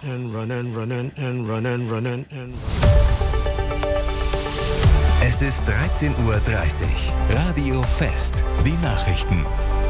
Es ist 13:30 Uhr. Radio Fest. Die Nachrichten.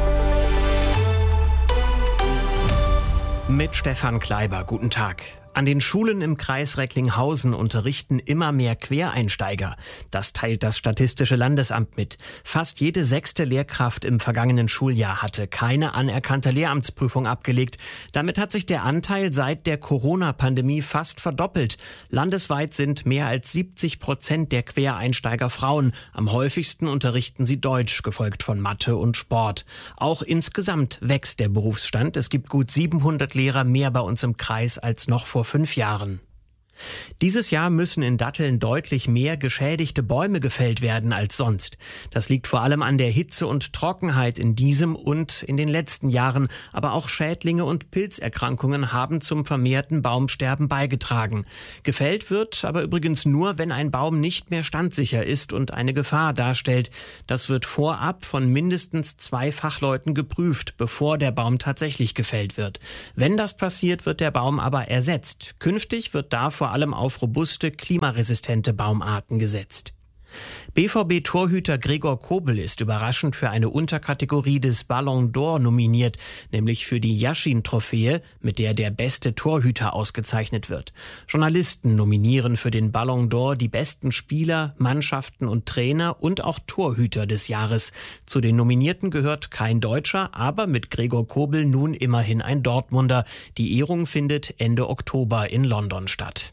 Mit Stefan Kleiber, guten Tag. An den Schulen im Kreis Recklinghausen unterrichten immer mehr Quereinsteiger. Das teilt das Statistische Landesamt mit. Fast jede 6. Lehrkraft im vergangenen Schuljahr hatte keine anerkannte Lehramtsprüfung abgelegt. Damit hat sich der Anteil seit der Corona-Pandemie fast verdoppelt. Landesweit sind mehr als 70% der Quereinsteiger Frauen. Am häufigsten unterrichten sie Deutsch, gefolgt von Mathe und Sport. Auch insgesamt wächst der Berufsstand. Es gibt gut 700 Lehrer mehr bei uns im Kreis als noch vor 5 Jahren. Dieses Jahr müssen in Datteln deutlich mehr geschädigte Bäume gefällt werden als sonst. Das liegt vor allem an der Hitze und Trockenheit in diesem und in den letzten Jahren. Aber auch Schädlinge und Pilzerkrankungen haben zum vermehrten Baumsterben beigetragen. Gefällt wird aber übrigens nur, wenn ein Baum nicht mehr standsicher ist und eine Gefahr darstellt. Das wird vorab von mindestens 2 Fachleuten geprüft, bevor der Baum tatsächlich gefällt wird. Wenn das passiert, wird der Baum aber ersetzt. Künftig wird davor vor allem auf robuste, klimaresistente Baumarten gesetzt. BVB-Torhüter Gregor Kobel ist überraschend für eine Unterkategorie des Ballon d'Or nominiert, nämlich für die Yashin-Trophäe, mit der der beste Torhüter ausgezeichnet wird. Journalisten nominieren für den Ballon d'Or die besten Spieler, Mannschaften und Trainer und auch Torhüter des Jahres. Zu den Nominierten gehört kein Deutscher, aber mit Gregor Kobel nun immerhin ein Dortmunder. Die Ehrung findet Ende Oktober in London statt.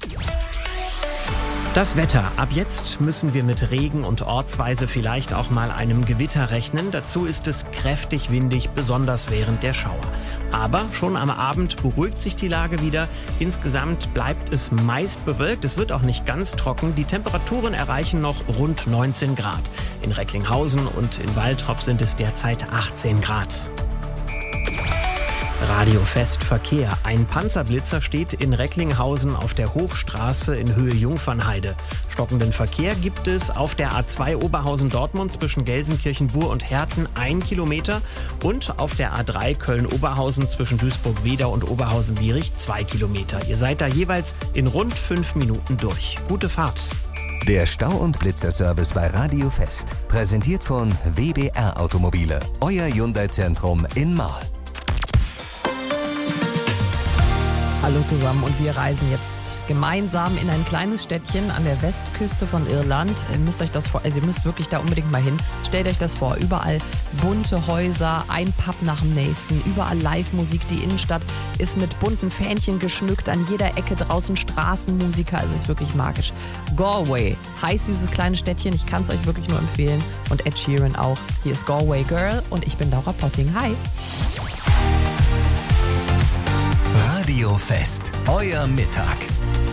Das Wetter. Ab jetzt müssen wir mit Regen und ortsweise vielleicht auch mal einem Gewitter rechnen. Dazu ist es kräftig windig, besonders während der Schauer. Aber schon am Abend beruhigt sich die Lage wieder. Insgesamt bleibt es meist bewölkt. Es wird auch nicht ganz trocken. Die Temperaturen erreichen noch rund 19 Grad. In Recklinghausen und in Waltrop sind es derzeit 18 Grad. Radio Fest Verkehr. Ein Panzerblitzer steht in Recklinghausen auf der Hochstraße in Höhe Jungfernheide. Stockenden Verkehr gibt es auf der A2 Oberhausen-Dortmund zwischen Gelsenkirchen-Bur und Herten 1 Kilometer und auf der A3 Köln-Oberhausen zwischen Duisburg-Wedau und Oberhausen-Wierich 2 Kilometer. Ihr seid da jeweils in rund 5 Minuten durch. Gute Fahrt. Der Stau- und Blitzerservice bei Radio Fest. Präsentiert von WBR Automobile. Euer Hyundai-Zentrum in Marl. Hallo zusammen und wir reisen jetzt gemeinsam in ein kleines Städtchen an der Westküste von Irland. Ihr müsst euch das ihr müsst wirklich da unbedingt mal hin. Stellt euch das vor, überall bunte Häuser, ein Pub nach dem nächsten, überall Live-Musik. Die Innenstadt ist mit bunten Fähnchen geschmückt, an jeder Ecke draußen Straßenmusiker. Es ist wirklich magisch. Galway heißt dieses kleine Städtchen, ich kann es euch wirklich nur empfehlen. Und Ed Sheeran auch. Hier ist Galway Girl und ich bin Laura Potting. Hi! Radio Fest. Euer Mittag.